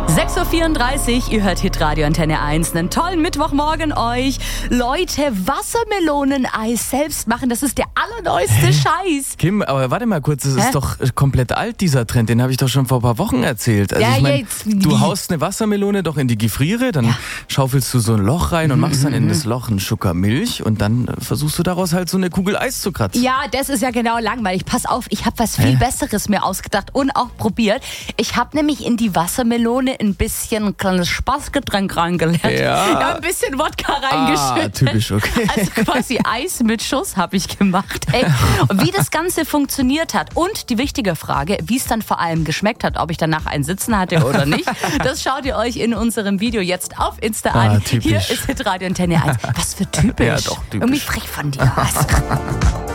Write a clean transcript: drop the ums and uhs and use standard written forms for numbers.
6.34 Uhr, ihr hört Hitradio Antenne 1. Einen tollen Mittwochmorgen euch. Leute, Wassermeloneneis selbst machen, das ist der allerneueste Scheiß. Kim, aber warte mal kurz, das ist doch komplett alt, dieser Trend. Den habe ich doch schon vor ein paar Wochen erzählt. Also Ja, ich mein, jetzt- du haust eine Wassermelone doch in die Gefriere, dann schaufelst du so ein Loch rein und machst dann in das Loch einen Schucker Milch und dann versuchst du daraus halt so eine Kugel Eis zu kratzen. Ja, das ist ja genau langweilig. Pass auf, ich habe was viel Besseres mir ausgedacht und auch probiert. Ich habe nämlich in die Wassermelone ein bisschen ein kleines Spaßgetränk reingelegt. Ja. Ein bisschen Wodka reingeschüttet. Typisch, okay. Also quasi Eis mit Schuss habe ich gemacht. Ey. Und wie das Ganze funktioniert hat und die wichtige Frage, wie es dann vor allem geschmeckt hat, ob ich danach einen Sitzen hatte oder nicht, das schaut ihr euch in unserem Video jetzt auf Insta an. Typisch. Hier ist Hitradio Antenne 1. Was für typisch. Ja, doch, typisch. Irgendwie frech von dir.